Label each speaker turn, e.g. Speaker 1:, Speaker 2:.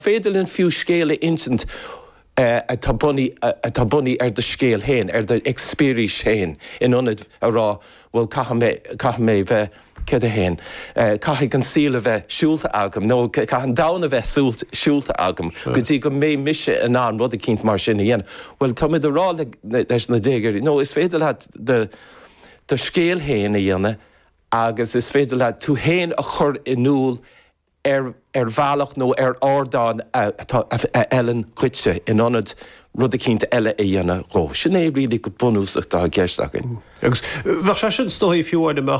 Speaker 1: féidir fiú scéala instant tá bunny de scéal héin, de experience héin, in onid rá, well, caithe mé bheith céad a héin. Caithe gan síle bheith siúlta agam, nó caithe an dána bheith siúlta agam, go dtí go mé mise an an rud a cínt mar sin dhéana. Well, tá mid a rá leis na déigeir, nó is féidir leat de scéal héin a dhéana, agus is féidir leat tú héin a chur inúl bhealach nó ordáin Ellen chuitse in onad rud a cínta eile a dhéana ró. Sin é rilí go bunúsach dá gceist agin.
Speaker 2: Agus bheith sé sin stóí fiúin